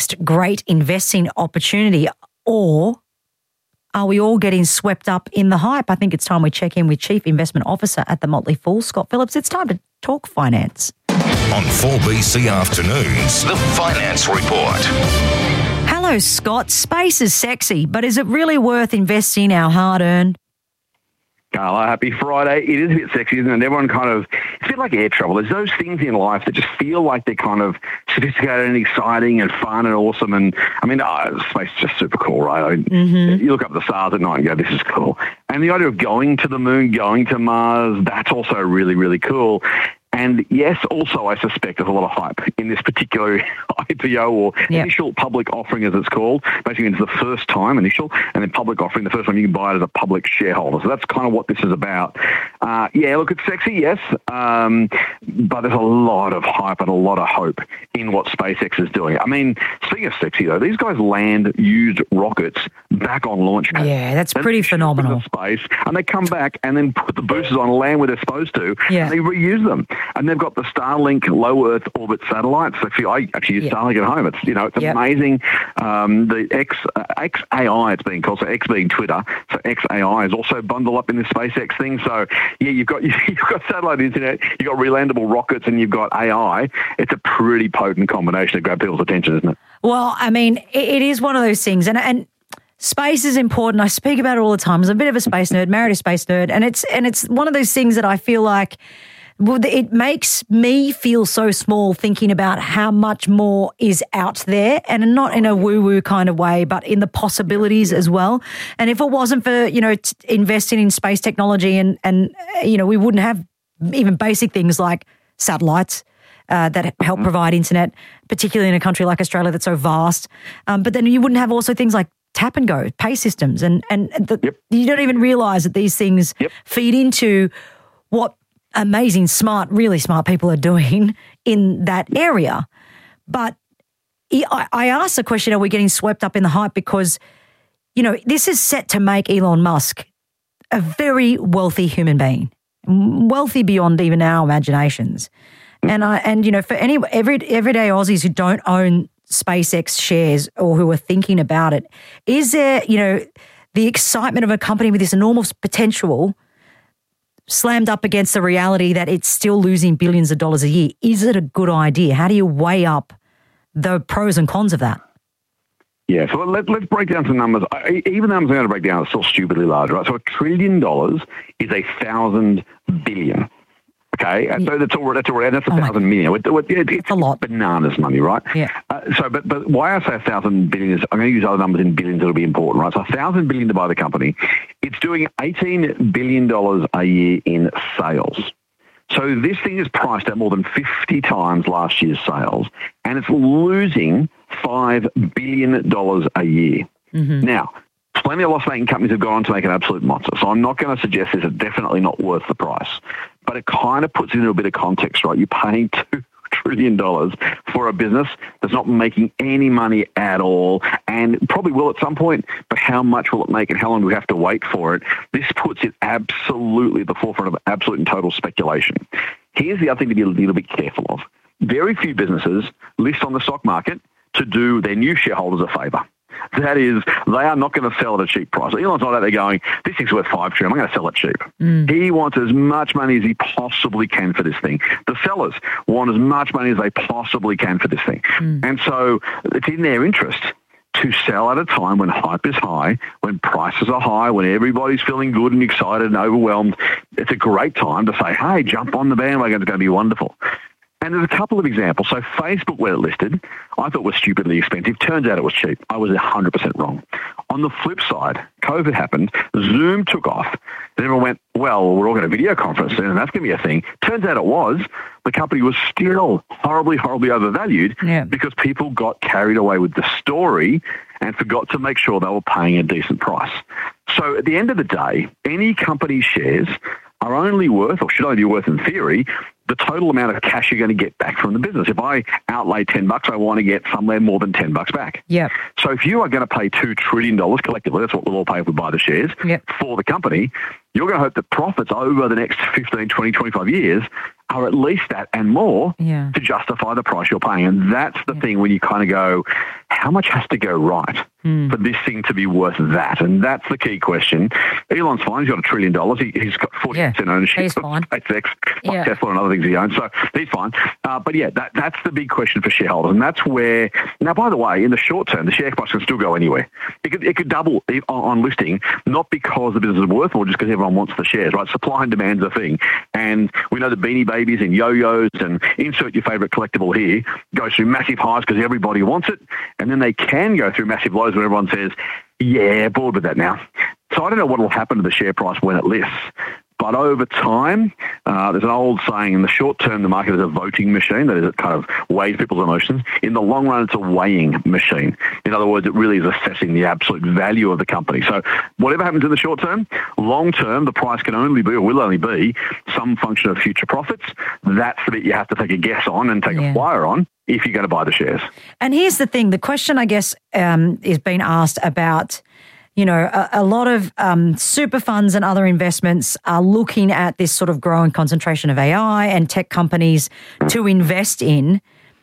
next great investing opportunity, or are we all getting swept up in the hype? I think it's time we check in with Chief Investment Officer at the Motley Fool, Scott Phillips. It's time to talk finance. On 4BC Afternoons, the Finance Report. Hello, Scott. Space is sexy, but is it really worth investing our hard-earned? Carla, happy Friday. It is a bit sexy, isn't it? Everyone it's a bit like air travel. There's those things in life that just feel like they're kind of sophisticated and exciting and fun and awesome. And I mean, space is just super cool, right? You look up at the stars at night and go, this is cool. And the idea of going to the moon, going to Mars, that's also really, really cool. And yes, also I suspect there's a lot of hype in this particular IPO or initial public offering, as it's called. Basically, it's the first time initial, and then public offering, the first time you can buy it as a public shareholder. So that's kind of what this is about. Look, it's sexy, yes, but there's a lot of hype and a lot of hope in what SpaceX is doing. I mean, speaking of sexy, though, these guys land used rockets back on launch pads. Yeah, that's pretty phenomenal. Space, and they come back and then put the boosters on land where they're supposed to, and they reuse them. And they've got the Starlink low Earth orbit satellites. I actually use Starlink at home. It's amazing. The XAI, it's being called, so X being Twitter, so XAI is also bundled up in this SpaceX thing. So you've got satellite internet, you've got relandable rockets, and you've got AI. It's a pretty potent combination to grab people's attention, isn't it? Well, I mean, it is one of those things, and space is important. I speak about it all the time. I'm a bit of a space nerd, married a space nerd, and it's one of those things that I feel like, well, it makes me feel so small thinking about how much more is out there, and not in a woo-woo kind of way, but in the possibilities as well. And if it wasn't for, investing in space technology and we wouldn't have even basic things like satellites that help provide internet, particularly in a country like Australia that's so vast. But then you wouldn't have also things like tap and go, pay systems, and you don't even realise that these things feed into what amazing, really smart people are doing in that area. But I asked the question, are we getting swept up in the hype? Because, this is set to make Elon Musk a very wealthy human being, wealthy beyond even our imaginations. And for everyday Aussies who don't own SpaceX shares or who are thinking about it, is there, the excitement of a company with this enormous potential slammed up against the reality that it's still losing billions of dollars a year? Is it a good idea? How do you weigh up the pros and cons of that? Yeah, so let's break down some numbers. Even the numbers I'm going to break down are still stupidly large, right? So $1 trillion is 1,000 billion. Okay, so that's already, that's 1,000 million. It's a lot. Bananas money, right? Yeah. But why I say 1,000 billion is, I'm going to use other numbers in billions that'll be important, right? So 1,000 billion to buy the company. It's doing $18 billion a year in sales. So this thing is priced at more than 50 times last year's sales, and it's losing $5 billion a year. Mm-hmm. Now, plenty of loss-making companies have gone on to make an absolute monster, so I'm not going to suggest this is definitely not worth the price. But it kind of puts it into a bit of context, right? You're paying $2 trillion for a business that's not making any money at all, and probably will at some point, but how much will it make and how long do we have to wait for it? This puts it absolutely at the forefront of absolute and total speculation. Here's the other thing to be a little bit careful of. Very few businesses list on the stock market to do their new shareholders a favour. That is, they are not going to sell at a cheap price. Elon's not out there going, this thing's worth $5 trillion, I'm going to sell it cheap. He wants as much money as he possibly can for this thing. The sellers want as much money as they possibly can for this thing. And so it's in their interest to sell at a time when hype is high, when prices are high, when everybody's feeling good and excited and overwhelmed. It's a great time to say, hey, jump on the bandwagon, it's going to be wonderful. And there's a couple of examples. So Facebook, where it listed, I thought was stupidly expensive. Turns out it was cheap. I was 100% wrong. On the flip side, COVID happened, Zoom took off, and everyone went, well, we're all going to video conference soon, and that's going to be a thing. Turns out it was. The company was still horribly, horribly overvalued because people got carried away with the story and forgot to make sure they were paying a decent price. So at the end of the day, any company's shares are only worth, or should only be worth in theory, the total amount of cash you're going to get back from the business. If I outlay $10, I want to get somewhere more than $10 back. Yeah. So if you are going to pay $2 trillion collectively, that's what we'll all pay if we buy the shares for the company, you're going to hope that profits over the next 15, 20, 25 years are at least that and more Yeah. to justify the price you're paying. And that's the thing when you kind of go, how much has to go right for this thing to be worth that? And that's the key question. Elon's fine. He's got $1 trillion. He's got 40% ownership he's of fine. SpaceX, like Yeah. Tesla and other things he owns. So he's fine. But yeah, that's the big question for shareholders. And that's where, now, by the way, in the short term, the share price can still go anywhere. It could double on listing, not because the business is worth more, just because everyone wants the shares, right? Supply and demand's a thing. And we know the Beanie Babies and yo-yos and insert your favorite collectible here goes through massive highs because everybody wants it. And then they can go through massive lows when everyone says, yeah, bored with that now. So I don't know what will happen to the share price when it lists. But over time, there's an old saying, in the short term, the market is a voting machine. That is, it kind of weighs people's emotions. In the long run, it's a weighing machine. In other words, it really is assessing the absolute value of the company. So whatever happens in the short term, long term, the price can only be or will only be some function of future profits. That's the bit you have to take a guess on and take a flyer on if you're going to buy the shares. And here's the thing. The question, I guess, is being asked about, you know, a lot of super funds and other investments are looking at this sort of growing concentration of AI and tech companies to invest in.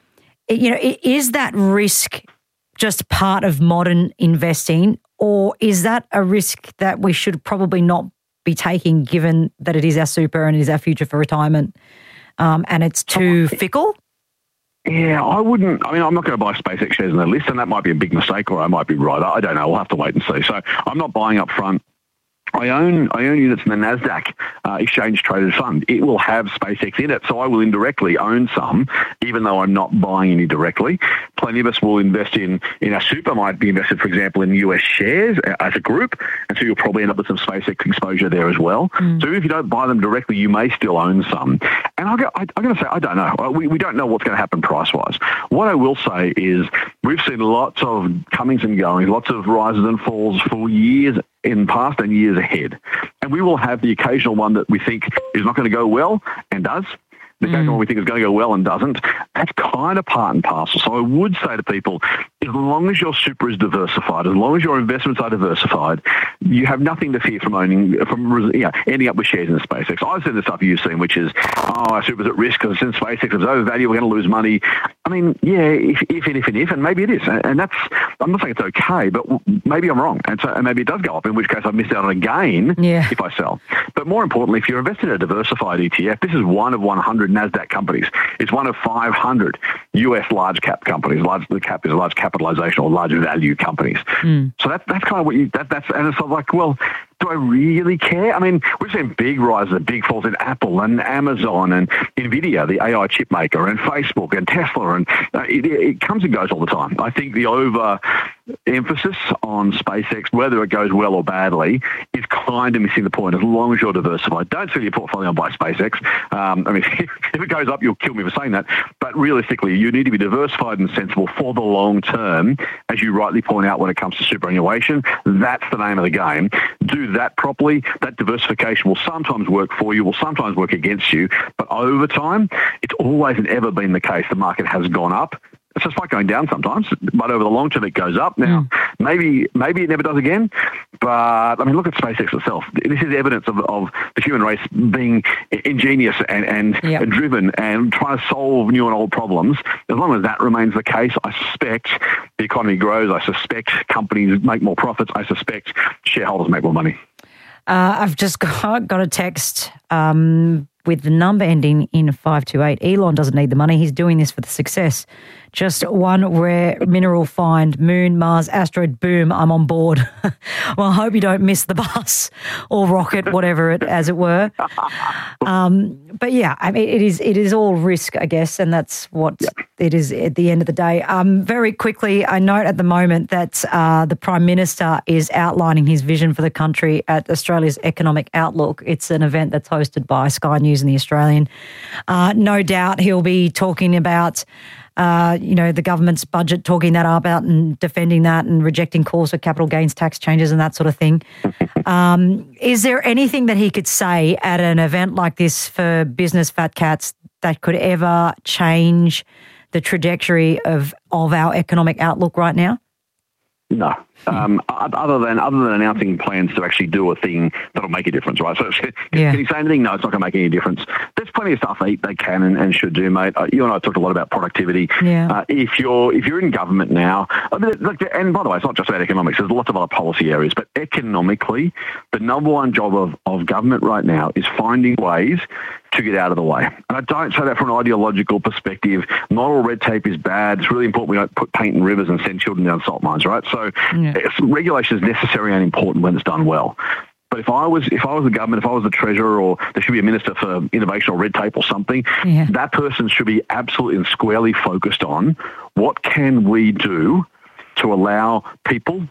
You know, is that risk just part of modern investing, or is that a risk that we should probably not be taking, given that it is our super and it is our future for retirement, and it's too fickle? Yeah, I wouldn't. I mean, I'm not going to buy SpaceX shares on the list, and that might be a big mistake, or I might be right. I don't know. We'll have to wait and see. So I'm not buying up front. I own units in the NASDAQ exchange-traded fund. It will have SpaceX in it, so I will indirectly own some, even though I'm not buying any directly. Plenty of us will invest in our super, might be invested, for example, in US shares as a group, and so you'll probably end up with some SpaceX exposure there as well. So if you don't buy them directly, you may still own some. And I'm going to say, I don't know. We don't know what's going to happen price-wise. What I will say is we've seen lots of comings and goings, lots of rises and falls for years in the past and years ahead. And we will have the occasional one that we think is not going to go well and does. The occasional one we think is going to go well and doesn't. That's kind of part and parcel. So I would say to people, as long as your super is diversified, as long as your investments are diversified, you have nothing to fear from ending up with shares in SpaceX. I've seen the stuff you've seen, which is, our super's at risk because since SpaceX is overvalued, we're going to lose money. I mean, yeah, if, and maybe it is. And that's, I'm not saying it's okay, but maybe I'm wrong. And maybe it does go up, in which case I've missed out on a gain if I sell. But more importantly, if you're invested in a diversified ETF, this is one of 100 NASDAQ companies. It's one of 500 US large cap companies. The cap is large capitalization or large value companies. So that's kind of what that's, and it's sort of like, well, do I really care? I mean, we've seen big rises and big falls in Apple and Amazon and NVIDIA, the AI chip maker, and Facebook and Tesla, and it comes and goes all the time. I think the over-emphasis on SpaceX, whether it goes well or badly, is kind of missing the point. As long as you're diversified, don't sell your portfolio and buy SpaceX. I mean, if it goes up, you'll kill me for saying that. But realistically, you need to be diversified and sensible for the long term, as you rightly point out when it comes to superannuation. That's the name of the game. Do that properly. That diversification will sometimes work for you, will sometimes work against you. But over time, it's always and ever been the case. The market has gone up. It's just like going down sometimes, but over the long term, it goes up. Now, maybe it never does again, but I mean, look at SpaceX itself. This is evidence of the human race being ingenious and driven and trying to solve new and old problems. As long as that remains the case, I suspect the economy grows. I suspect companies make more profits. I suspect shareholders make more money. I've just got a text with the number ending in 528. Elon doesn't need the money. He's doing this for the success. Just one rare mineral find, moon, Mars, asteroid, boom, I'm on board. Well, I hope you don't miss the bus or rocket, whatever it, as it were. But yeah, I mean, it is all risk, I guess, and that's what it is at the end of the day. Very quickly, I note at the moment that the Prime Minister is outlining his vision for the country at Australia's Economic Outlook. It's an event that's hosted by Sky News and The Australian. No doubt he'll be talking about the government's budget, talking that up out and defending that and rejecting calls for capital gains tax changes and that sort of thing. Is there anything that he could say at an event like this for business fat cats that could ever change the trajectory of our economic outlook right now? No. Other than announcing plans to actually do a thing that'll make a difference, right? So can you say anything? No, it's not going to make any difference. There's plenty of stuff they can and should do, mate. You and I talked a lot about productivity. Yeah. If you're in government now, and by the way, it's not just about economics. There's lots of other policy areas, but economically, the number one job of government right now is finding ways to get out of the way. And I don't say that from an ideological perspective. Not all red tape is bad. It's really important we don't put paint in rivers and send children down salt mines, right? So regulation is necessary and important when it's done well. But if I was the government, if I was the treasurer, or there should be a minister for innovation or red tape or something, that person should be absolutely and squarely focused on what can we do to allow people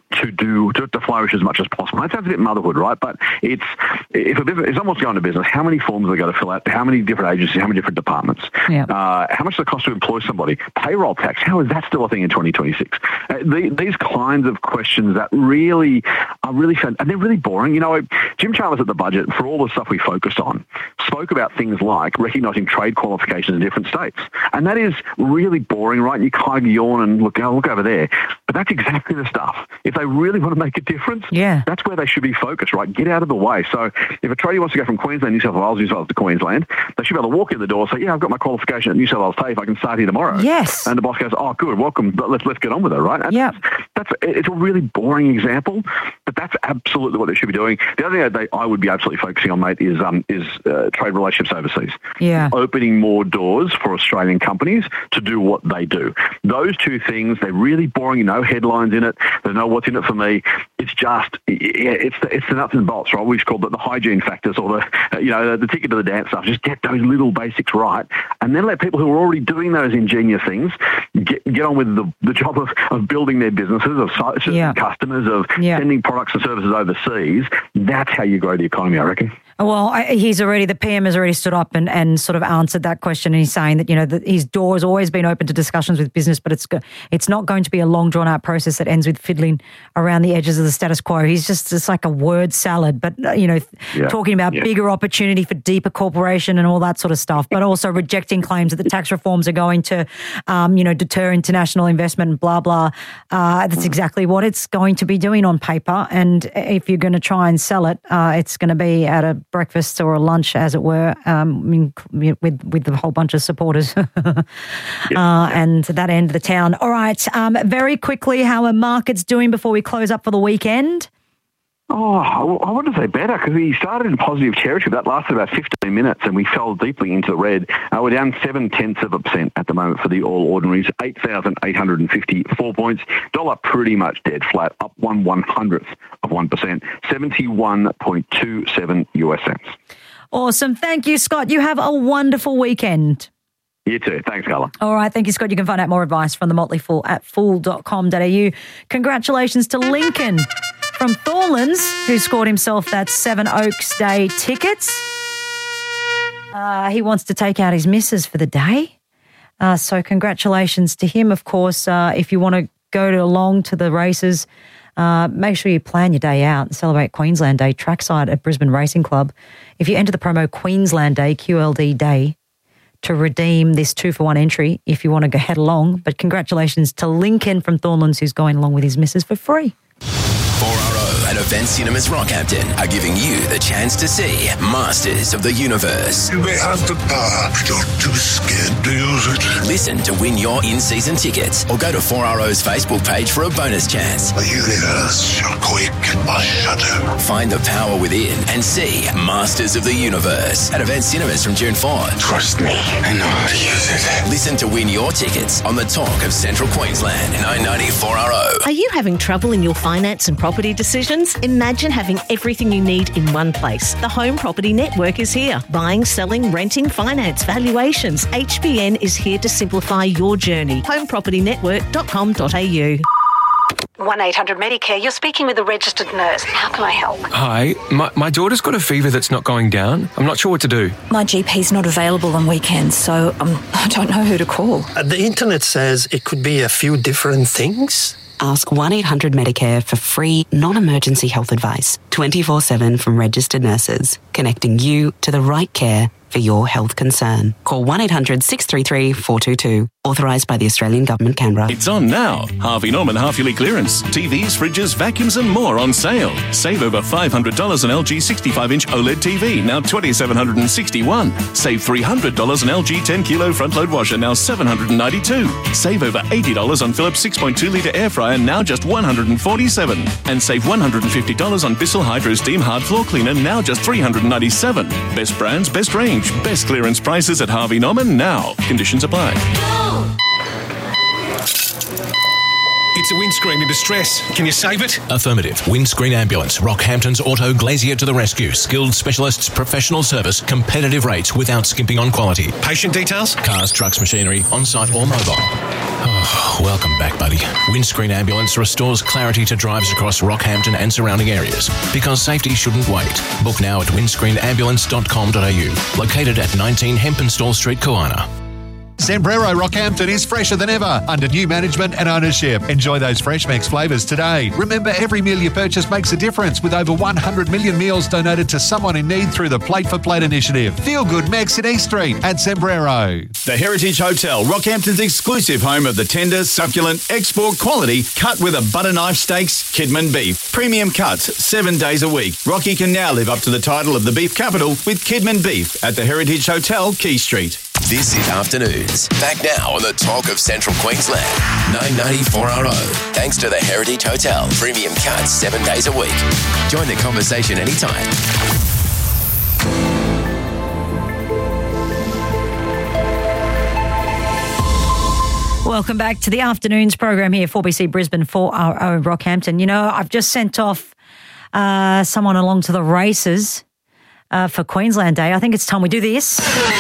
to flourish as much as possible. That sounds a bit motherhood, right? But if someone wants to go into business, how many forms they got to fill out? How many different agencies? How many different departments? Yeah. How much does it cost to employ somebody? Payroll tax. How is that still a thing in 2026? These kinds of questions that really are really fun, and they're really boring. You know, Jim Chalmers at the budget, for all the stuff we focused on, spoke about things like recognising trade qualifications in different states, and that is really boring, right? You kind of yawn and look over there. But that's exactly the stuff. If they really want to make a difference, that's where they should be focused, right? Get out of the way. So if a tradie wants to go from Queensland, New South Wales to Queensland, they should be able to walk in the door and say, yeah, I've got my qualification at New South Wales TAFE, I can start here tomorrow. Yes. And the boss goes, oh, good, welcome, but let's get on with it, right? And it's a really boring example, but that's absolutely what they should be doing. The other thing I would be absolutely focusing on, mate, is trade relationships overseas. Yeah. Opening more doors for Australian companies to do what they do. Those two things, they're really boring, no headlines in it. There's no what's in it for me. It's just, it's the nuts and bolts, right? We've called it the hygiene factors, or the ticket to the dance stuff. Just get those little basics right, and then let people who are already doing those ingenious things get on with the job of building their businesses, of customers, of sending products and services overseas. That's how you grow the economy, I reckon. Well, the PM has already stood up and sort of answered that question, and he's saying that, that his door has always been open to discussions with business, but it's not going to be a long drawn-out process that ends with fiddling around the edges of the status quo. He's just like a word salad, but, talking about bigger opportunity for deeper cooperation and all that sort of stuff, but also rejecting claims that the tax reforms are going to, deter international investment and blah, blah. That's exactly what it's going to be doing on paper, and if you're going to try and sell it, it's going to be at a breakfast or a lunch, as it were, with a whole bunch of supporters and that end of the town. All right, very quickly, how are markets doing before we close up for the weekend? Oh, I wouldn't say better, because we started in positive territory. That lasted about 15 minutes and we fell deeply into the red. We're down 0.7% at the moment for the All Ordinaries, 8,854 points. Dollar pretty much dead flat, up 1/100th of 1%, 71.27 US cents. Awesome. Thank you, Scott. You have a wonderful weekend. You too. Thanks, Carla. All right. Thank you, Scott. You can find out more advice from the Motley Fool at fool.com.au. Congratulations to Lincoln from Thorlands, who scored himself that Seven Oaks Day tickets. He wants to take out his missus for the day. So congratulations to him. Of course, if you want to go along to the races, make sure you plan your day out and celebrate Queensland Day trackside at Brisbane Racing Club. If you enter the promo Queensland Day, QLD Day, to redeem this 2-for-1 entry if you want to go head along. But congratulations to Lincoln from Thornlands, who's going along with his missus for free. 4RO and Event Cinemas Rockhampton are giving you the chance to see Masters of the Universe. You may have the power, but you're too scared to use it. Listen to win your in-season tickets or go to 4RO's Facebook page for a bonus chance. The universe shall quake or shudder. Find the power within and see Masters of the Universe at Event Cinemas from June 4. Trust me, I know how to use it. Listen to win your tickets on the Talk of Central Queensland, 990 4RO. Are you having trouble in your finance and property decisions? Imagine having everything you need in one place. The Home Property Network is here. Buying, selling, renting, finance, valuations. HPN is here to simplify your journey. homepropertynetwork.com.au. 1-800-MEDICARE. You're speaking with a registered nurse. How can I help? Hi. My daughter's got a fever that's not going down. I'm not sure what to do. My GP's not available on weekends, so I don't know who to call. The internet says it could be a few different things. Ask 1-800-MEDICARE for free, non-emergency health advice, 24/7 from registered nurses, connecting you to the right care for your health concern. Call 1-800-633-422. Authorised by the Australian Government, Canberra. It's on now. Harvey Norman half-yearly clearance. TVs, fridges, vacuums and more on sale. Save over $500 on LG 65-inch OLED TV, now $2,761. Save $300 on LG 10-kilo front-load washer, now $792. Save over $80 on Philips 6.2-litre air fryer, now just $147. And save $150 on Bissell Hydro Steam Hard Floor Cleaner, now just $397. Best brands, best range, best clearance prices at Harvey Norman now. Conditions apply. It's a windscreen in distress. Can you save it? Affirmative. Windscreen Ambulance. Rockhampton's Auto Glazier to the rescue. Skilled specialists, professional service, competitive rates without skimping on quality. Patient details? Cars, trucks, machinery, on-site or mobile. Oh, welcome back, buddy. Windscreen Ambulance restores clarity to drives across Rockhampton and surrounding areas. Because safety shouldn't wait. Book now at windscreenambulance.com.au. Located at 19 Hempenstall Street, Koana. Sombrero Rockhampton is fresher than ever under new management and ownership. Enjoy those Fresh Max flavours today. Remember, every meal you purchase makes a difference with over 100 million meals donated to someone in need through the Plate for Plate initiative. Feel good Max in East Street at Sombrero. The Heritage Hotel, Rockhampton's exclusive home of the tender, succulent, export quality, cut with a butter knife steaks, Kidman beef. Premium cuts 7 days a week. Rocky can now live up to the title of the beef capital with Kidman beef at the Heritage Hotel, Key Street. This is Afternoons. Back now on the talk of Central Queensland. 994RO. Thanks to the Heritage Hotel. Premium cuts 7 days a week. Join the conversation anytime. Welcome back to the Afternoons program here, 4BC Brisbane, 4RO Rockhampton. You know, I've just sent off someone along to the races for Queensland Day. I think it's time we do this.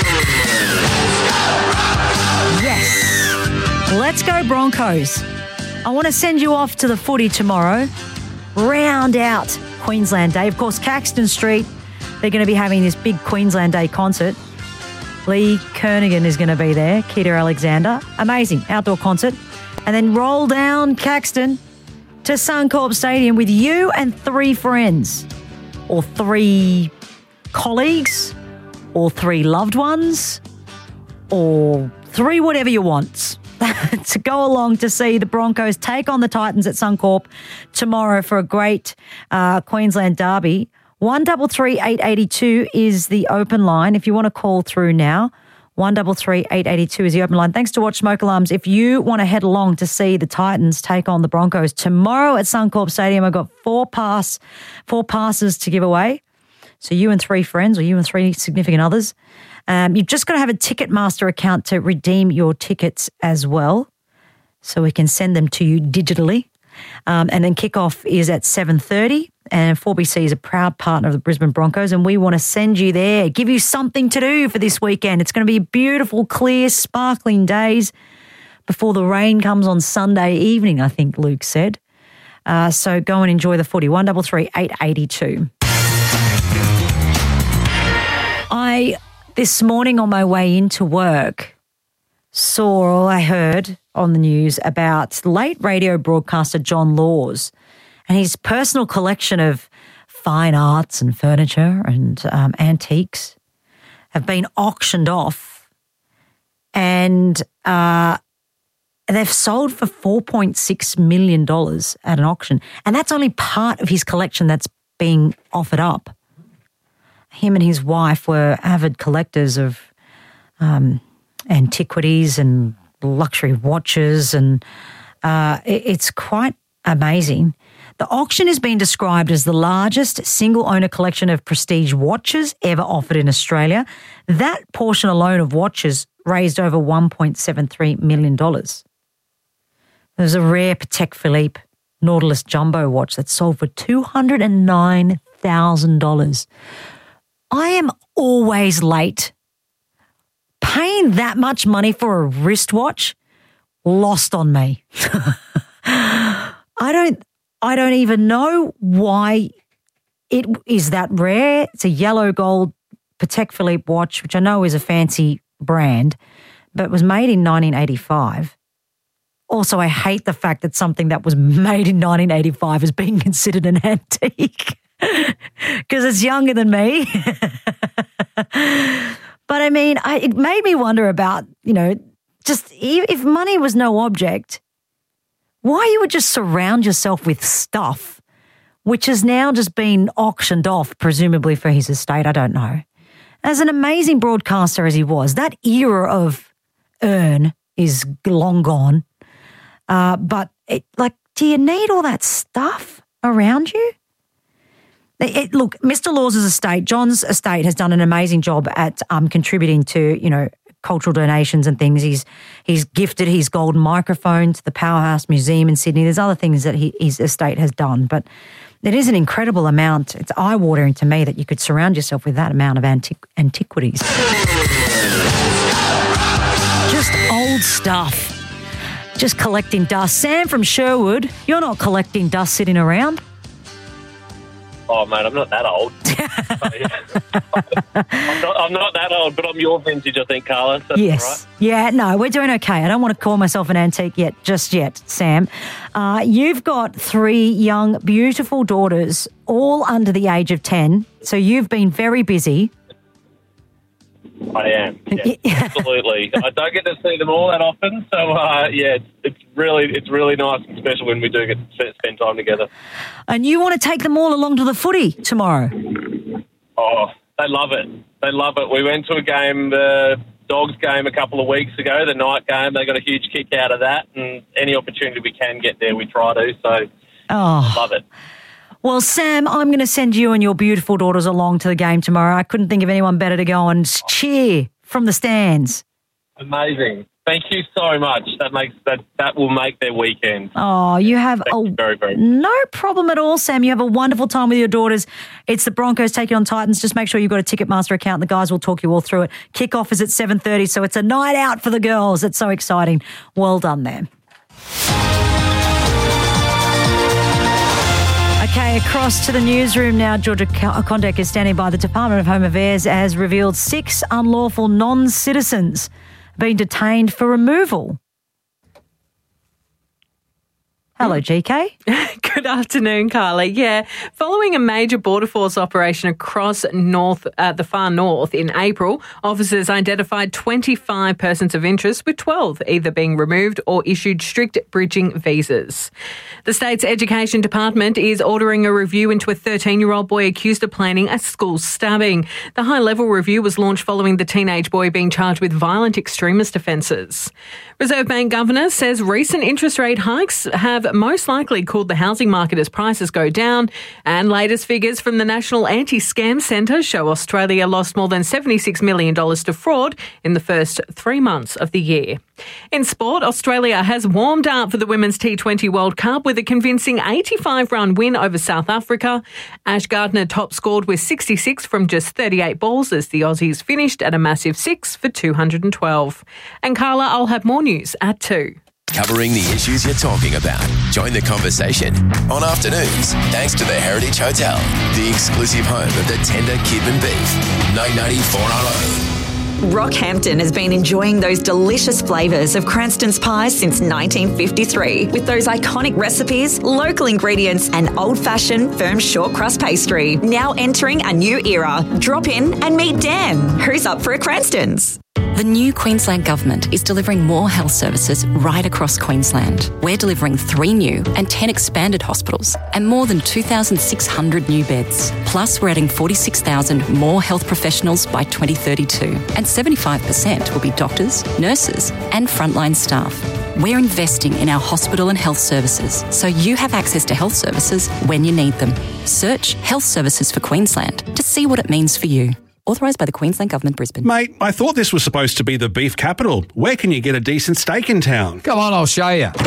Let's go Broncos. I want to send you off to the footy tomorrow. Round out Queensland Day. Of course, Caxton Street, they're going to be having this big Queensland Day concert. Lee Kernaghan is going to be there. Keita Alexander. Amazing outdoor concert. And then roll down Caxton to Suncorp Stadium with you and 3 friends. Or 3 colleagues. Or 3 loved ones. Or 3 whatever you want. To go along to see the Broncos take on the Titans at Suncorp tomorrow for a great Queensland derby. 133 882 is the open line. If you want to call through now, 133 882 is the open line. Thanks to Watch Smoke Alarms. If you want to head along to see the Titans take on the Broncos tomorrow at Suncorp Stadium, I've got 4 passes to give away. So you and 3 friends, or you and 3 significant others. You've just got to have a Ticketmaster account to redeem your tickets as well, so we can send them to you digitally. And then kickoff is at 7:30, and 4BC is a proud partner of the Brisbane Broncos, and we want to send you there, give you something to do for this weekend. It's going to be beautiful, clear, sparkling days before the rain comes on Sunday evening, I think Luke said. So go and enjoy the footy. 133 882. This morning on my way into work, I heard on the news about late radio broadcaster John Laws and his personal collection of fine arts and furniture and antiques have been auctioned off, and they've sold for $4.6 million at an auction. And that's only part of his collection that's being offered up. Him and his wife were avid collectors of antiquities and luxury watches, and it's quite amazing. The auction has been described as the largest single-owner collection of prestige watches ever offered in Australia. That portion alone of watches raised over $1.73 million. There's a rare Patek Philippe Nautilus Jumbo watch that sold for $209,000. I am always late. Paying that much money for a wristwatch, lost on me. I don't even know why it is that rare. It's a yellow gold Patek Philippe watch, which I know is a fancy brand, but it was made in 1985. Also, I hate the fact that something that was made in 1985 is being considered an antique because it's younger than me. But I mean, it made me wonder about, just if money was no object, why you would just surround yourself with stuff, which has now just been auctioned off, presumably for his estate. I don't know. As an amazing broadcaster as he was, that era of earn is long gone. But do you need all that stuff around you? Look, Mr. Laws' estate, John's estate, has done an amazing job at contributing to, cultural donations and things. He's gifted his golden microphone to the Powerhouse Museum in Sydney. There's other things that his estate has done, but it is an incredible amount. It's eye-watering to me that you could surround yourself with that amount of antiquities. Just old stuff. Just collecting dust. Sam from Sherwood, you're not collecting dust sitting around. Oh, mate, I'm not that old. I'm not that old, but I'm your vintage, I think, Carla. That's yes. All right. Yeah, no, we're doing okay. I don't want to call myself an antique just yet, Sam. You've got 3 young, beautiful daughters, all under the age of 10. So you've been very busy. I am, yeah, absolutely. I don't get to see them all that often, so it's really nice and special when we do get to spend time together. And you want to take them all along to the footy tomorrow? Oh, they love it. They love it. We went to a game, the Dogs game, a couple of weeks ago, the night game. They got a huge kick out of that, and any opportunity we can get there, we try to. So, love it. Well, Sam, I'm going to send you and your beautiful daughters along to the game tomorrow. I couldn't think of anyone better to go and cheer from the stands. Amazing. Thank you so much. That will make their weekend. Oh, you have very, very no problem at all, Sam. You have a wonderful time with your daughters. It's the Broncos taking on Titans. Just make sure you've got a Ticketmaster account. The guys will talk you all through it. Kickoff is at 7:30, so it's a night out for the girls. It's so exciting. Well done there. Okay, across to the newsroom now. Georgia Condek is standing by. The Department of Home Affairs has revealed 6 unlawful non-citizens being detained for removal. Hello, GK. Good afternoon, Carla. Yeah, following a major Border Force operation across the far north in April, officers identified 25 persons of interest, with 12 either being removed or issued strict bridging visas. The state's Education Department is ordering a review into a 13-year-old boy accused of planning a school stabbing. The high-level review was launched following the teenage boy being charged with violent extremist offences. Reserve Bank Governor says recent interest rate hikes have most likely cooled the housing market as prices go down, and latest figures from the National Anti-Scam Centre show Australia lost more than $76 million to fraud in the first 3 months of the year. In sport, Australia has warmed up for the Women's T20 World Cup with a convincing 85-run win over South Africa. Ash Gardner top-scored with 66 from just 38 balls as the Aussies finished at a massive 6 for 212. And Carla, I'll have more news at 2. Covering the issues you're talking about. Join the conversation on Afternoons, thanks to the Heritage Hotel, the exclusive home of the tender Kidman beef. 994 RO. Rockhampton has been enjoying those delicious flavours of Cranston's pies since 1953, with those iconic recipes, local ingredients and old-fashioned firm short crust pastry. Now entering a new era. Drop in and meet Dan. Who's up for a Cranston's? The new Queensland Government is delivering more health services right across Queensland. We're delivering 3 new and 10 expanded hospitals and more than 2,600 new beds. Plus, we're adding 46,000 more health professionals by 2032, and 75% will be doctors, nurses and frontline staff. We're investing in our hospital and health services so you have access to health services when you need them. Search Health Services for Queensland to see what it means for you. Authorised by the Queensland Government, Brisbane. Mate, I thought this was supposed to be the beef capital. Where can you get a decent steak in town? Come on, I'll show you.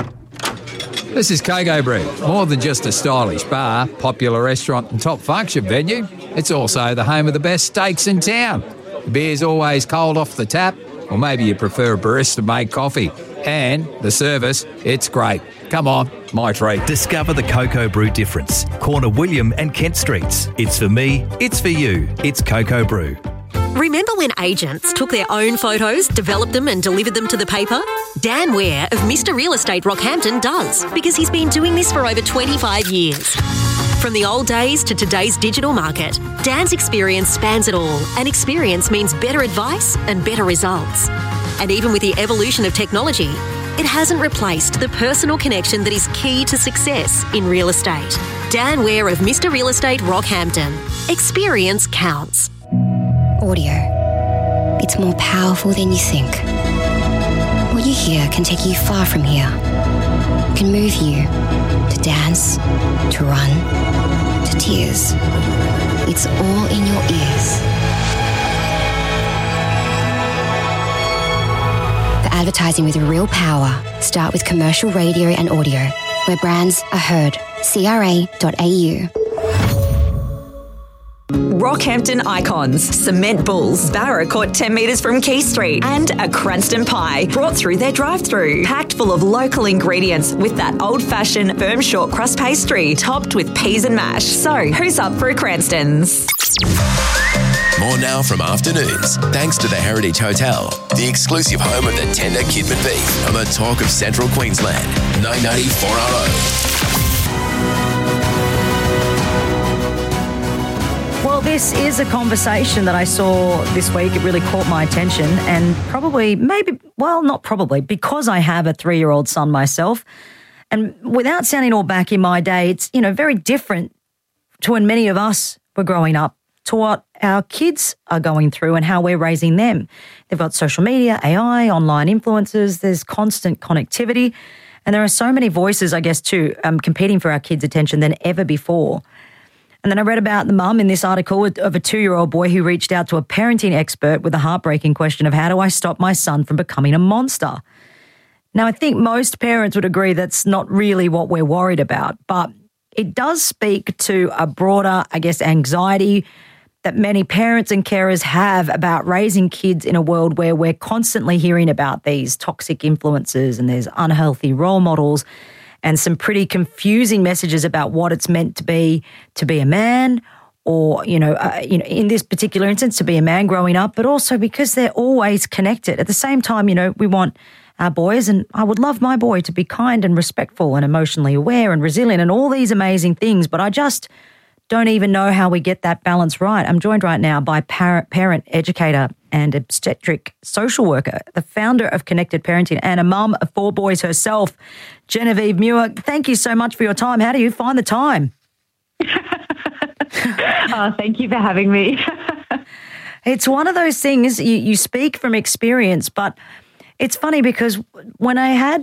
This is Coco Brew. More than just a stylish bar, popular restaurant and top function venue, it's also the home of the best steaks in town. The beer's always cold off the tap, or maybe you prefer a barista-made coffee. And the service, it's great. Come on, my treat. Discover the Coco Brew difference. Corner William and Kent Streets. It's for me, it's for you. It's Coco Brew. Remember when agents took their own photos, developed them and delivered them to the paper? Dan Ware of Mr. Real Estate Rockhampton does, because he's been doing this for over 25 years. From the old days to today's digital market, Dan's experience spans it all, and experience means better advice and better results. And even with the evolution of technology, it hasn't replaced the personal connection that is key to success in real estate. Dan Ware of Mr. Real Estate Rockhampton. Experience counts. Audio. It's more powerful than you think. What you hear can take you far from here. It can move you to dance, to run, to tears. It's all in your ears. For advertising with real power, start with commercial radio and audio, where brands are heard. CRA.au. Rockhampton icons, Cement Bulls, Barra caught 10 metres from Quay Street, and a Cranston pie brought through their drive-through, packed full of local ingredients with that old-fashioned firm short crust pastry topped with peas and mash. So, who's up for a Cranston's? More now from Afternoons, thanks to the Heritage Hotel, the exclusive home of the tender Kidman beef on the talk of Central Queensland. 990 4RO. Well, this is a conversation that I saw this week. It really caught my attention, and because I have a 3-year-old son myself, and without sounding all back in my day, it's, very different to when many of us were growing up to what our kids are going through and how we're raising them. They've got social media, AI, online influencers, there's constant connectivity, and there are so many voices, I guess, too, competing for our kids' attention than ever before. And then I read about the mum in this article of a 2-year-old boy who reached out to a parenting expert with a heartbreaking question of how do I stop my son from becoming a monster? Now, I think most parents would agree that's not really what we're worried about, but it does speak to a broader, I guess, anxiety that many parents and carers have about raising kids in a world where we're constantly hearing about these toxic influences and there's unhealthy role models and some pretty confusing messages about what it's meant to be a man, or in this particular instance, to be a man growing up, but also because they're always connected. At the same time, we want our boys, and I would love my boy to be kind and respectful and emotionally aware and resilient and all these amazing things, but I just don't even know how we get that balance right. I'm joined right now by parent educator and obstetric social worker, the founder of Connected Parenting, and a mum of 4 boys herself, Genevieve Muir. Thank you so much for your time. How do you find the time? Thank you for having me. It's one of those things, you speak from experience, but it's funny because when I had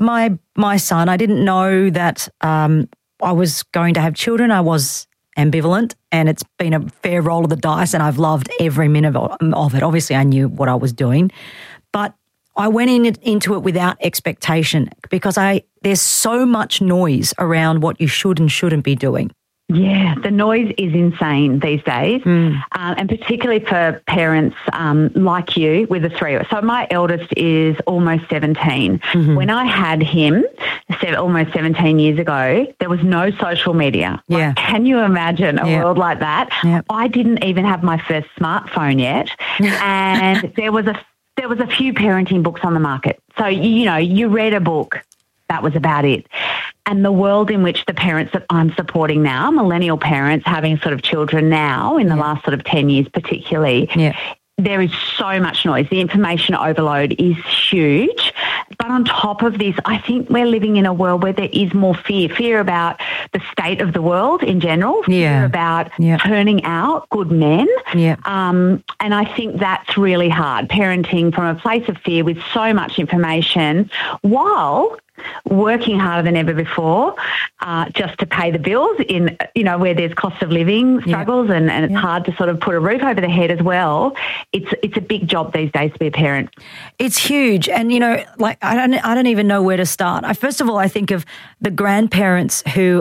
my son, I didn't know that I was going to have children. I was ambivalent, and it's been a fair roll of the dice, and I've loved every minute of it. Obviously, I knew what I was doing, but I went into it without expectation because there's so much noise around what you should and shouldn't be doing. Yeah, the noise is insane these days, and particularly for parents like you with a 3. So my eldest is almost 17. Mm-hmm. When I had him almost 17 years ago, there was no social media. Yeah. Can you imagine a world like that? Yep. I didn't even have my first smartphone yet, and there was a few parenting books on the market. So, you read a book. That was about it. And the world in which the parents that I'm supporting now, millennial parents having sort of children now in the last sort of 10 years particularly, there is so much noise. The information overload is huge. But on top of this, I think we're living in a world where there is more fear about the state of the world in general, fear about turning out good men. And I think that's really hard, parenting from a place of fear with so much information while working harder than ever before just to pay the bills in, where there's cost of living struggles and it's hard to sort of put a roof over the head as well. It's a big job these days to be a parent. It's huge. And, I don't even know where to start. First of all, I think of the grandparents who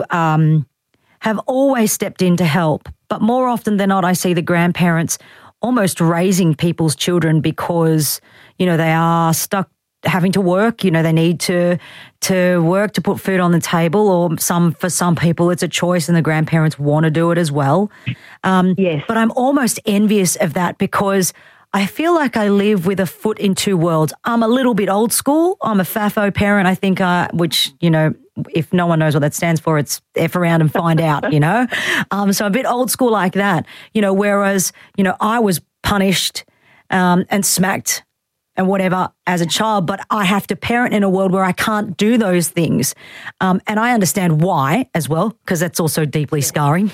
have always stepped in to help, but more often than not, I see the grandparents almost raising people's children because, they are stuck having to work, they need to work to put food on the table, or for some people it's a choice and the grandparents want to do it as well. Yes. But I'm almost envious of that because I feel like I live with a foot in two worlds. I'm a little bit old school. I'm a FAFO parent, I think, which, you know, if no one knows what that stands for, it's F around and find out, you know. So a bit old school like that, you know, whereas, you know, I was punished and smacked and whatever as a child, but I have to parent in a world where I can't do those things. And I understand why as well, because that's also deeply scarring.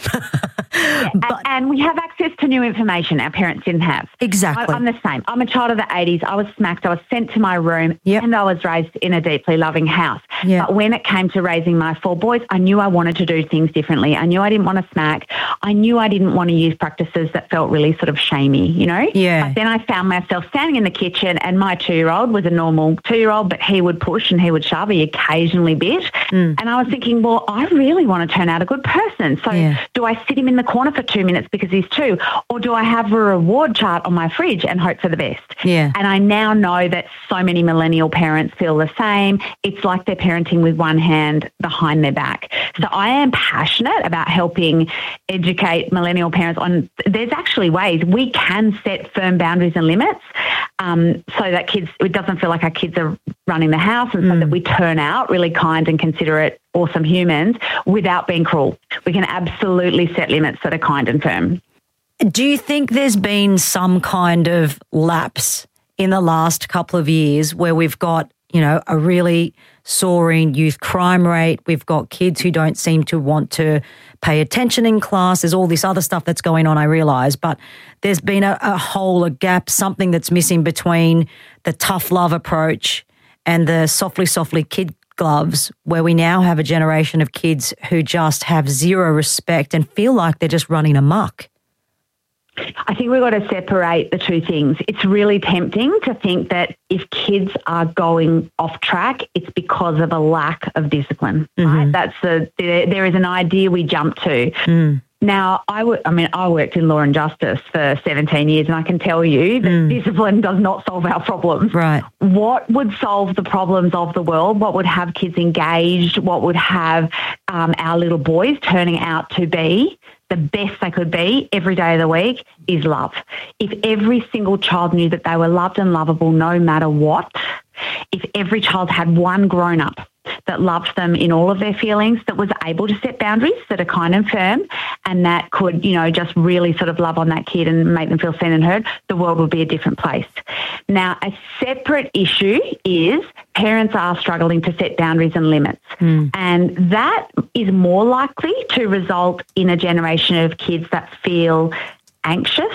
And we have access to new information our parents didn't have. Exactly. I'm the same. I'm a child of the 80s. I was smacked. I was sent to my room and I was raised in a deeply loving house. Yep. But when it came to raising my 4 boys, I knew I wanted to do things differently. I knew I didn't want to smack. I knew I didn't want to use practices that felt really sort of shamey, you know? Yeah. But then I found myself standing in the kitchen and my 2-year-old was a normal 2-year-old, but he would push and he would shove. He occasionally bit. And I was thinking, well, I really want to turn out a good person. So do I sit him in the corner for 2 minutes because he's 2, or do I have a reward chart on my fridge and hope for the best? Yeah. And I now know that so many millennial parents feel the same. It's like they're parenting with one hand behind their back. So I am passionate about helping educate millennial parents on there's actually ways we can set firm boundaries and limits so that it doesn't feel like our kids are running the house, and so that we turn out really kind and considerate, awesome humans without being cruel. We can absolutely set limits that are kind and firm. Do you think there's been some kind of lapse in the last couple of years where we've got, you know, a really soaring youth crime rate? We've got kids who don't seem to want to pay attention in class. There's all this other stuff that's going on, I realise, but there's been a hole, a gap, something that's missing between the tough love approach and the softly kid gloves, where we now have a generation of kids who just have zero respect and feel like they're just running amok. I think we've got to separate the two things. It's really tempting to think that if kids are going off track, it's because of a lack of discipline. Right? There is an idea we jump to. Now, I worked in law and justice for 17 years, and I can tell you that discipline does not solve our problems. Right. What would solve the problems of the world, what would have kids engaged, what would have our little boys turning out to be the best they could be every day of the week, is love. If every single child knew that they were loved and lovable no matter what, if every child had one grown-up that loved them in all of their feelings, that was able to set boundaries that are kind and firm, and that could, you know, just really sort of love on that kid and make them feel seen and heard, the world would be a different place. Now, a separate issue is parents are struggling to set boundaries and limits. And that is more likely to result in a generation of kids that feel anxious,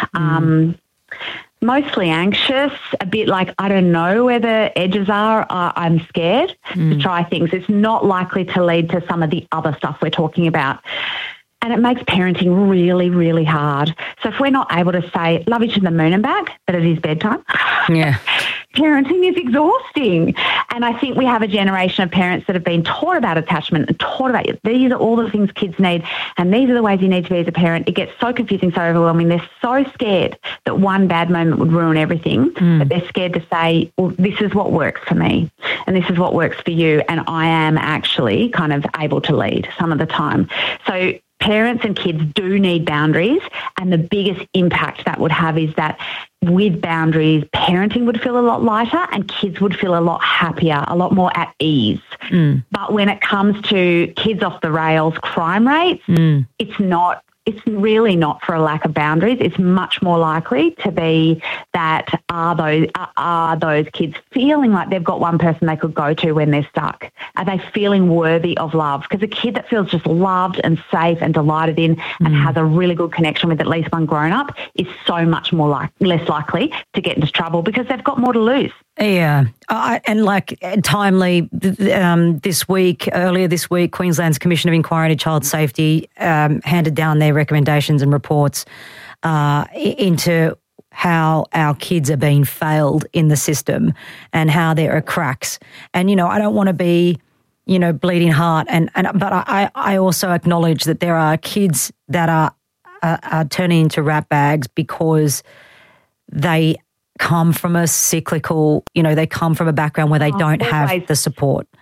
mostly anxious, a bit like, I don't know where the edges are, I'm scared to try things. It's not likely to lead to some of the other stuff we're talking about. And it makes parenting really, really hard. So if we're not able to say, love you to the moon and back, but it is bedtime, parenting is exhausting. And I think we have a generation of parents that have been taught about attachment and taught about these are all the things kids need, and these are the ways you need to be as a parent. It gets so confusing, so overwhelming. They're so scared that one bad moment would ruin everything, that they're scared to say, well, this is what works for me and this is what works for you, and I am actually kind of able to lead some of the time. So parents and kids do need boundaries, and the biggest impact that would have is that with boundaries, parenting would feel a lot lighter and kids would feel a lot happier, a lot more at ease. But when it comes to kids off the rails crime rates, it's really not for a lack of boundaries. It's much more likely to be that are those kids feeling like they've got one person they could go to when they're stuck? Are they feeling worthy of love? Because a kid that feels just loved and safe and delighted in and has a really good connection with at least one grown-up is so much more less likely to get into trouble because they've got more to lose. Yeah. Timely, earlier this week, Queensland's Commission of Inquiry into Child Safety handed down their recommendations and reports into how our kids are being failed in the system and how there are cracks. And, you know, I don't want to be, you know, bleeding heart, but I also acknowledge that there are kids that are turning into rat bags because they come from a cyclical, you know, they come from a background where they don't have the support.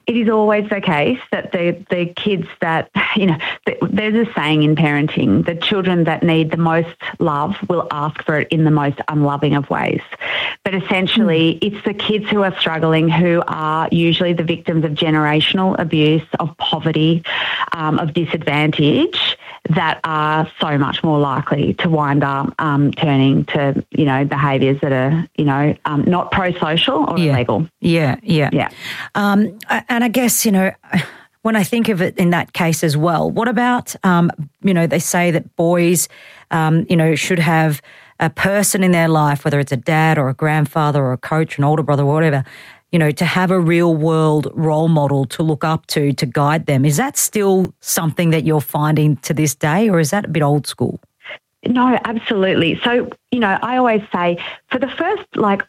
it is always the case that the kids that, there's a saying in parenting, the children that need the most love will ask for it in the most unloving of ways. But essentially, it's the kids who are struggling who are usually the victims of generational abuse, of poverty, of disadvantage, that are so much more likely to wind up turning to, behaviours that are, not pro-social or illegal. Yeah. And I guess, when I think of it in that case as well, what about, they say that boys, should have a person in their life, whether it's a dad or a grandfather or a coach, an older brother, or whatever, to have a real world role model to look up to guide them. Is that still something that you're finding to this day, or is that a bit old school? No, absolutely. So, I always say for the first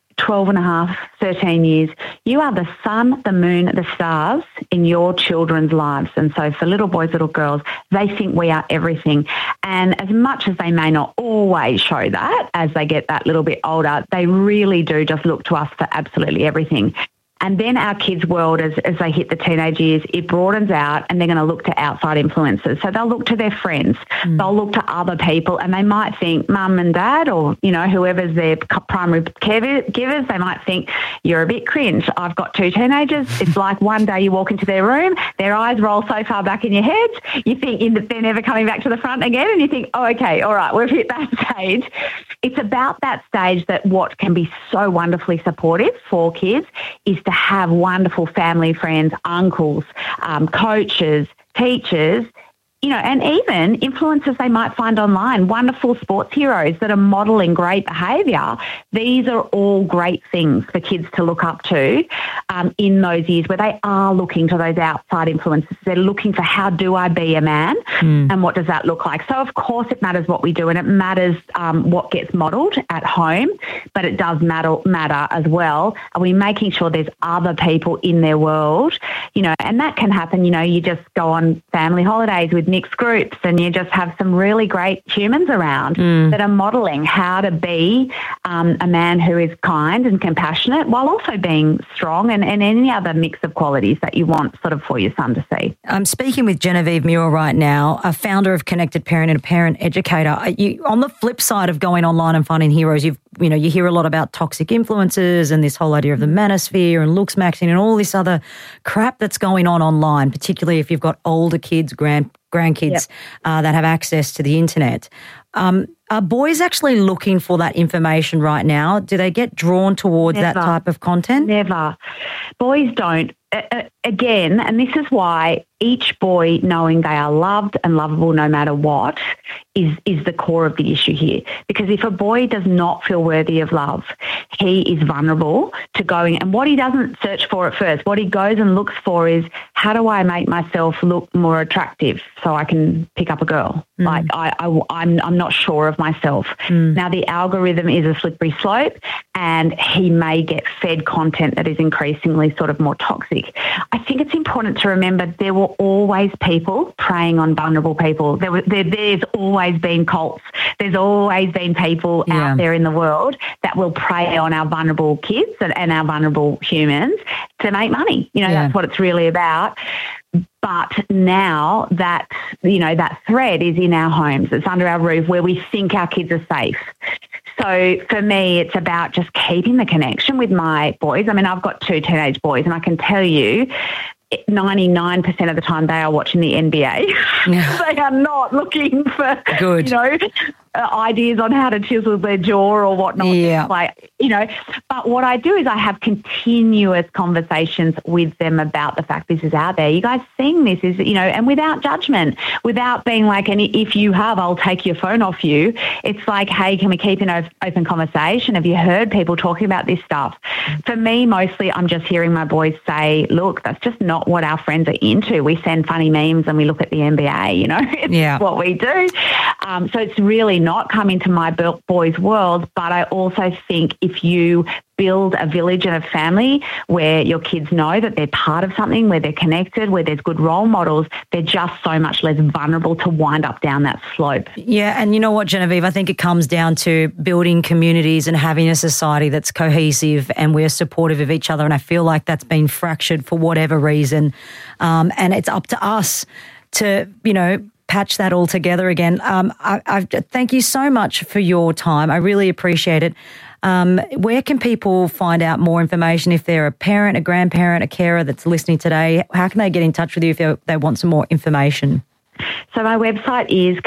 12 and a half, 13 years, you are the sun, the moon, the stars in your children's lives. And so for little boys, little girls, they think we are everything. And as much as they may not always show that as they get that little bit older, they really do just look to us for absolutely everything. And then our kids' world, as they hit the teenage years, it broadens out and they're going to look to outside influences. So they'll look to their friends, they'll look to other people, and they might think mum and dad or, whoever's their primary caregivers, they might think, you're a bit cringe. I've got two teenagers. It's like one day you walk into their room, their eyes roll so far back in your head, you think they're never coming back to the front again, and you think, oh, okay, all right, we've hit that stage. It's about that stage that what can be so wonderfully supportive for kids is to have wonderful family, friends, uncles, coaches, teachers, and even influencers they might find online, wonderful sports heroes that are modelling great behaviour. These are all great things for kids to look up to in those years where they are looking to those outside influences. They're looking for, how do I be a man and what does that look like? So, of course, it matters what we do, and it matters what gets modelled at home, but it does matter as well. Are we making sure there's other people in their world, and that can happen, you just go on family holidays with mixed groups and you just have some really great humans around that are modelling how to be a man who is kind and compassionate while also being strong and any other mix of qualities that you want sort of for your son to see. I'm speaking with Genevieve Muir right now, a founder of Connected Parent and a parent educator. On the flip side of going online and finding heroes, you hear a lot about toxic influences and this whole idea of the manosphere and looks maxing and all this other crap that's going on online, particularly if you've got older kids, grandkids that have access to the internet. Are boys actually looking for that information right now? Do they get drawn towards that type of content? Never. Boys don't. Again, and this is why each boy knowing they are loved and lovable no matter what is the core of the issue here. Because if a boy does not feel worthy of love, he is vulnerable to going, and what he doesn't search for at first, what he goes and looks for is, how do I make myself look more attractive so I can pick up a girl? Like I'm not sure of myself. Now the algorithm is a slippery slope and he may get fed content that is increasingly sort of more toxic. I think it's important to remember there were always people preying on vulnerable people. There's always been cults. There's always been people out there in the world that will prey on our vulnerable kids and our vulnerable humans to make money. That's what it's really about. But now that, that thread is in our homes, it's under our roof where we think our kids are safe. So for me, it's about just keeping the connection with my boys. I mean, I've got two teenage boys and I can tell you 99% of the time they are watching the NBA. They are not looking for, ideas on how to chisel their jaw or whatnot. But what I do is I have continuous conversations with them about the fact this is out there. You guys seeing this is, and without judgment, without being like, and if you have, I'll take your phone off you. It's like, hey, can we keep an open conversation? Have you heard people talking about this stuff? For me, mostly I'm just hearing my boys say, look, that's just not what our friends are into. We send funny memes and we look at the NBA, it's what we do. So it's really not come into my boys' world, but I also think if you build a village and a family where your kids know that they're part of something, where they're connected, where there's good role models, they're just so much less vulnerable to wind up down that slope. Yeah, and you know what, Genevieve, I think it comes down to building communities and having a society that's cohesive and we're supportive of each other, and I feel like that's been fractured for whatever reason, and it's up to us to, patch that all together again. I thank you so much for your time. I really appreciate it. Where can people find out more information if they're a parent, a grandparent, a carer that's listening today? How can they get in touch with you if they want some more information? So my website is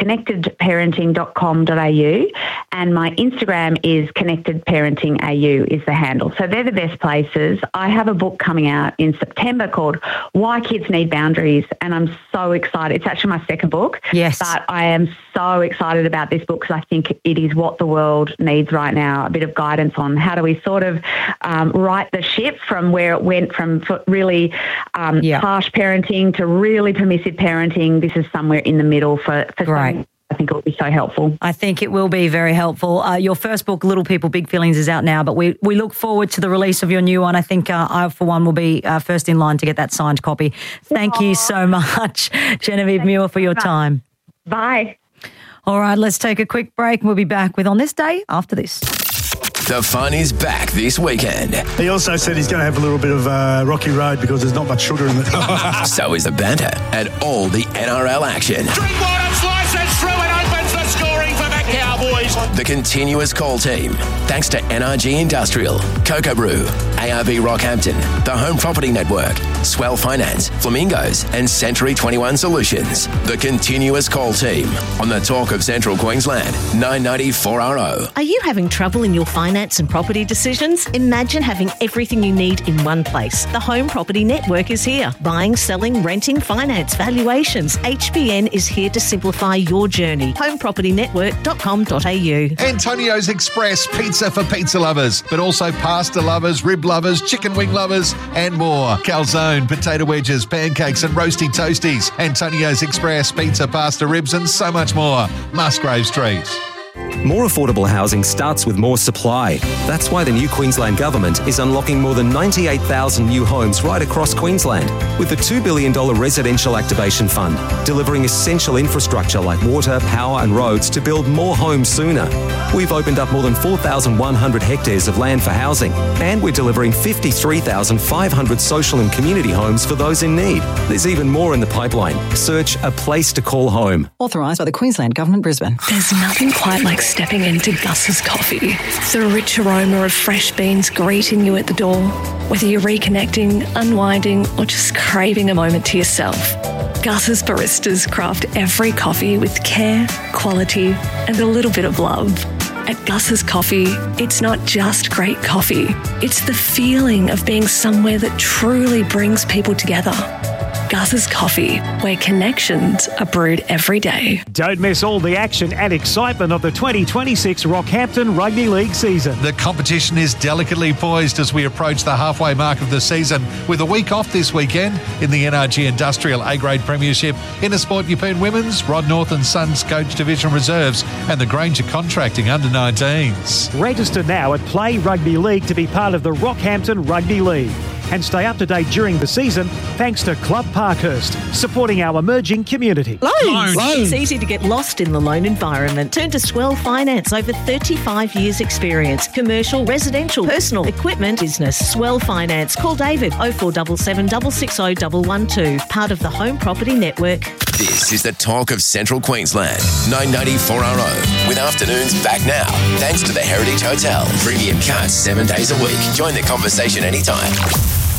connectedparenting.com.au and my Instagram is connectedparentingau is the handle. So they're the best places. I have a book coming out in September called Why Kids Need Boundaries, and I'm so excited. It's actually my second book. Yes. But I am so excited about this book because I think it is what the world needs right now, a bit of guidance on how do we sort of right the ship from where it went from really harsh parenting to really permissive parenting. This is somewhere in the middle for some. I think it will be so helpful. I think it will be very helpful. Your first book, Little People, Big Feelings, is out now, but we look forward to the release of your new one. I think I, for one, will be first in line to get that signed copy. Thank you so much, Genevieve Muir, for your time. Bye. All right, let's take a quick break. We'll be back with On This Day after this. The fun is back this weekend. He also said he's going to have a little bit of rocky road because there's not much sugar in it. So is the banter and all the NRL action. Drinkwater slices through and opens the scoring for the Cowboys. The continuous call team, thanks to NRG Industrial, Cocoa Brew, ARB Rockhampton, the Home Property Network, Swell Finance, Flamingos and Century 21 Solutions. The continuous call team on the Talk of Central Queensland, 990 4RO. Are you having trouble in your finance and property decisions? Imagine having everything you need in one place. The Home Property Network is here. Buying, selling, renting, finance, valuations. HPN is here to simplify your journey. HomePropertyNetwork.com.au. Antonio's Express, pizza for pizza lovers, but also pasta lovers, rib lovers, chicken wing lovers, and more. Calzone, potato wedges, pancakes, and roasty toasties. Antonio's Express, pizza, pasta, ribs, and so much more. Musgrave Street. More affordable housing starts with more supply. That's why the new Queensland Government is unlocking more than 98,000 new homes right across Queensland with the $2 billion Residential Activation Fund, delivering essential infrastructure like water, power and roads to build more homes sooner. We've opened up more than 4,100 hectares of land for housing, and we're delivering 53,500 social and community homes for those in need. There's even more in the pipeline. Search A Place to Call Home. Authorised by the Queensland Government, Brisbane. There's nothing quite like stepping into Gus's coffee. The rich aroma of fresh beans greeting you at the door. Whether you're reconnecting, unwinding, or just craving a moment to yourself, Gus's baristas craft every coffee with care, quality, and a little bit of love. At Gus's Coffee, it's not just great coffee. It's the feeling of being somewhere that truly brings people together. Gus's Coffee, where connections are brewed every day. Don't miss all the action and excitement of the 2026 Rockhampton Rugby League season. The competition is delicately poised as we approach the halfway mark of the season, with a week off this weekend in the NRG Industrial A-Grade Premiership, Intersport Yeppoon Women's, Rod North and Sons Coach Division Reserves, and the Granger Contracting Under-19s. Register now at Play Rugby League to be part of the Rockhampton Rugby League. And stay up to date during the season thanks to Club Parkhurst, supporting our emerging community. Loans. It's easy to get lost in the loan environment. Turn to Swell Finance, over 35 years experience. Commercial, residential, personal, equipment, business. Swell Finance. Call David 0477 660 112. Part of the Home Property Network. This is the Talk of Central Queensland, 990 4RO, with afternoons back now. Thanks to the Heritage Hotel. Premium cuts 7 days a week. Join the conversation anytime.